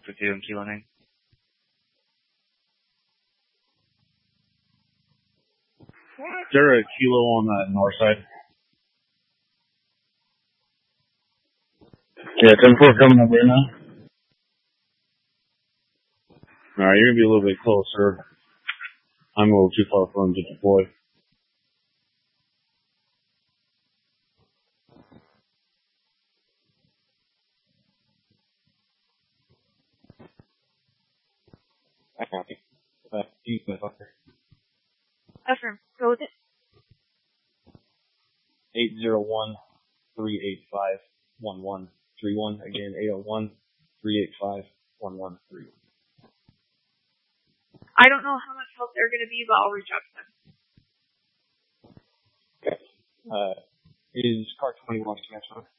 with you and Kilo name. Is there a Kilo on that north side? Yeah, 10-4 coming up right now. Alright, you're gonna be a little bit closer. I'm a little too far for him to deploy. I copy. Deep motherfucker. Affirm. Go with it. 801-385-1131. Again, 801-385-1131. I don't know how much help they're going to be, but I'll reach out to them. Okay. Is car 20 wants to transfer?